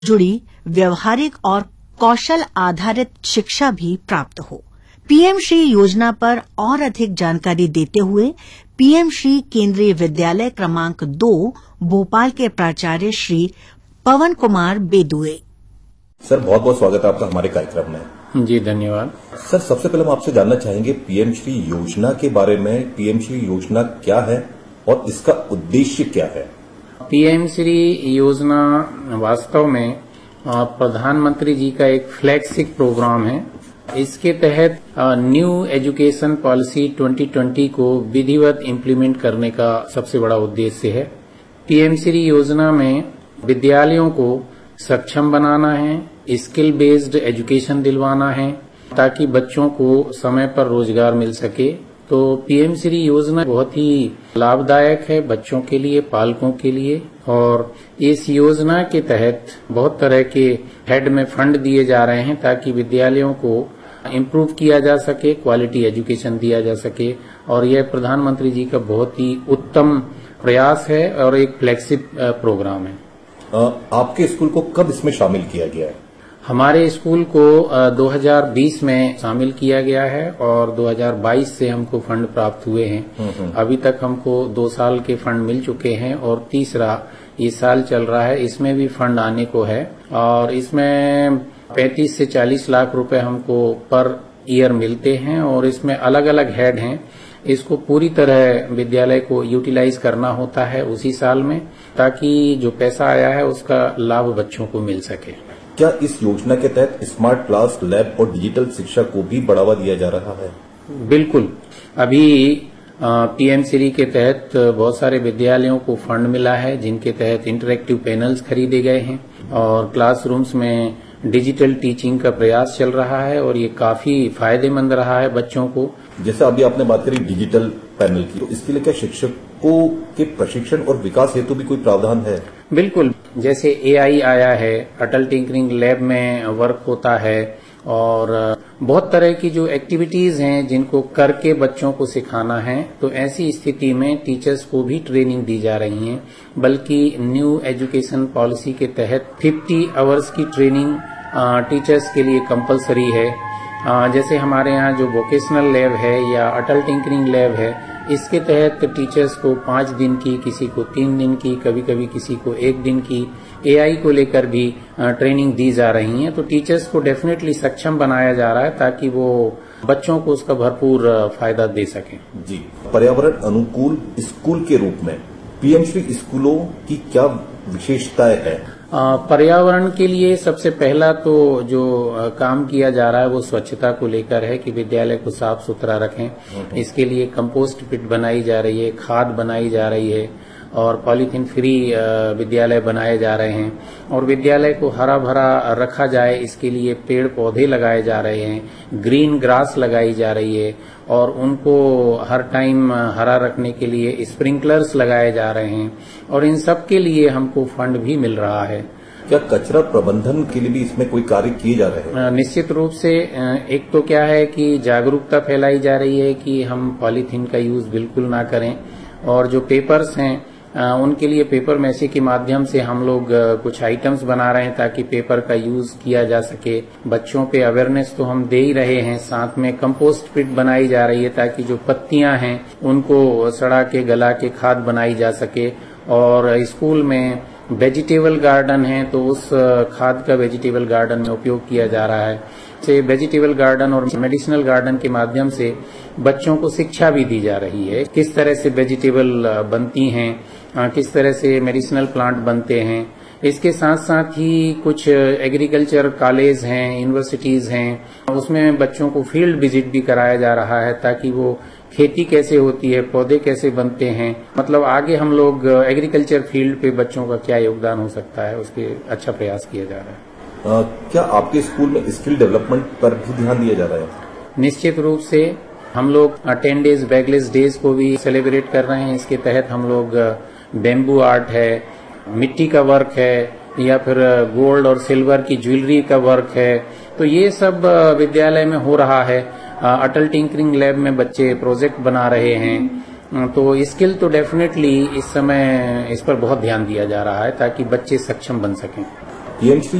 जुड़ी व्यवहारिक और कौशल आधारित शिक्षा भी प्राप्त हो। पीएम श्री योजना पर और अधिक जानकारी देते हुए पीएम श्री केंद्रीय विद्यालय क्रमांक 2 भोपाल के प्राचार्य श्री पवन कुमार बेदुए। सर, बहुत बहुत स्वागत है आपका हमारे कार्यक्रम में। जी धन्यवाद। सर, सबसे पहले हम आपसे जानना चाहेंगे पीएम श्री योजना के बारे में। पीएम श्री योजना क्या है और इसका उद्देश्य क्या है? पीएम श्री योजना वास्तव में प्रधानमंत्री जी का एक फ्लैगशिप प्रोग्राम है। इसके तहत न्यू एजुकेशन पॉलिसी 2020 को विधिवत इम्प्लीमेंट करने का सबसे बड़ा उद्देश्य है। पीएम श्री योजना में विद्यालयों को सक्षम बनाना है, स्किल बेस्ड एजुकेशन दिलवाना है ताकि बच्चों को समय पर रोजगार मिल सके। तो पीएम श्री योजना बहुत ही लाभदायक है बच्चों के लिए, पालकों के लिए। और इस योजना के तहत बहुत तरह के हेड में फंड दिए जा रहे हैं ताकि विद्यालयों को इम्प्रूव किया जा सके, क्वालिटी एजुकेशन दिया जा सके। और यह प्रधानमंत्री जी का बहुत ही उत्तम प्रयास है और एक फ्लैगशिप प्रोग्राम है। आपके स्कूल को कब इसमें शामिल किया गया है? हमारे स्कूल को 2020 में शामिल किया गया है और 2022 से हमको फंड प्राप्त हुए हैं। अभी तक हमको 2 साल के फंड मिल चुके हैं और तीसरा ये साल चल रहा है, इसमें भी फंड आने को है। और इसमें 35 से 40 लाख रुपए हमको पर ईयर मिलते हैं और इसमें अलग अलग हेड हैं। इसको पूरी तरह विद्यालय को यूटिलाइज करना होता है उसी साल में, ताकि जो पैसा आया है उसका लाभ बच्चों को मिल सके। क्या इस योजना के तहत स्मार्ट क्लास, लैब और डिजिटल शिक्षा को भी बढ़ावा दिया जा रहा है? बिल्कुल। अभी पीएम श्री के तहत बहुत सारे विद्यालयों को फंड मिला है जिनके तहत इंटरैक्टिव पैनल्स खरीदे गए हैं और क्लासरूम्स में डिजिटल टीचिंग का प्रयास चल रहा है और ये काफी फायदेमंद रहा है बच्चों को। जैसे अभी आपने बात करी डिजिटल पैनल की, तो इसके लिए क्या शिक्षकों के प्रशिक्षण और विकास हेतु भी कोई प्रावधान है? बिल्कुल। जैसे एआई आया है, अटल टिंकरिंग लैब में वर्क होता है और बहुत तरह की जो एक्टिविटीज हैं जिनको करके बच्चों को सिखाना है। तो ऐसी स्थिति में टीचर्स को भी ट्रेनिंग दी जा रही है। बल्कि न्यू एजुकेशन पॉलिसी के तहत 50 आवर्स की ट्रेनिंग टीचर्स के लिए कंपलसरी है। जैसे हमारे यहाँ जो वोकेशनल लैब है या अटल टिंकरिंग लैब है, इसके तहत टीचर्स को 5 दिन की, किसी को 3 दिन की, कभी कभी किसी को 1 दिन की एआई को लेकर भी ट्रेनिंग दी जा रही है। तो टीचर्स को डेफिनेटली सक्षम बनाया जा रहा है ताकि वो बच्चों को उसका भरपूर फायदा दे सकें। जी, पर्यावरण अनुकूल स्कूल के रूप में पीएम श्री स्कूलों की क्या विशेषताएं हैं? पर्यावरण के लिए सबसे पहला तो जो काम किया जा रहा है वो स्वच्छता को लेकर है कि विद्यालय को साफ सुथरा रखें। इसके लिए कंपोस्ट पिट बनाई जा रही है, खाद बनाई जा रही है और पॉलीथीन फ्री विद्यालय बनाए जा रहे हैं। और विद्यालय को हरा भरा रखा जाए इसके लिए पेड़ पौधे लगाए जा रहे हैं, ग्रीन ग्रास लगाई जा रही है और उनको हर टाइम हरा रखने के लिए स्प्रिंकलर्स लगाए जा रहे हैं और इन सब के लिए हमको फंड भी मिल रहा है। क्या कचरा प्रबंधन के लिए भी इसमें कोई कार्य किए जा रहे हैं? निश्चित रूप से। एक तो क्या है कि जागरूकता फैलाई जा रही है कि हम पॉलीथीन का यूज बिल्कुल ना करें और जो पेपर्स हैं उनके लिए पेपर मैसी के माध्यम से हम लोग कुछ आइटम्स बना रहे हैं ताकि पेपर का यूज किया जा सके। बच्चों पे अवेयरनेस तो हम दे ही रहे हैं, साथ में कंपोस्ट पिट बनाई जा रही है ताकि जो पत्तियां हैं उनको सड़ा के गला के खाद बनाई जा सके। और स्कूल में वेजिटेबल गार्डन है तो उस खाद का वेजिटेबल गार्डन में उपयोग किया जा रहा है। से वेजिटेबल गार्डन और मेडिसिनल गार्डन के माध्यम से बच्चों को शिक्षा भी दी जा रही है, किस तरह से वेजिटेबल बनती हैं, किस तरह से मेडिसिनल प्लांट बनते हैं। इसके साथ साथ ही कुछ एग्रीकल्चर कॉलेज हैं, यूनिवर्सिटीज हैं, उसमें बच्चों को फील्ड विजिट भी कराया जा रहा है ताकि वो खेती कैसे होती है, पौधे कैसे बनते हैं, मतलब आगे हम लोग एग्रीकल्चर फील्ड पे बच्चों का क्या योगदान हो सकता है उसके अच्छा प्रयास किया जा रहा है। क्या आपके स्कूल में स्किल डेवलपमेंट पर भी ध्यान दिया जा रहा है? निश्चित रूप से। हम लोग 10 डेज बैगलेस डेज को भी सेलिब्रेट कर रहे हैं। इसके तहत हम लोग बेम्बू आर्ट है, मिट्टी का वर्क है या फिर गोल्ड और सिल्वर की ज्वेलरी का वर्क है, तो ये सब विद्यालय में हो रहा है। अटल टिंकरिंग लैब में बच्चे प्रोजेक्ट बना रहे हैं। तो स्किल तो डेफिनेटली इस समय इस पर बहुत ध्यान दिया जा रहा है ताकि बच्चे सक्षम बन सकें। पीएम श्री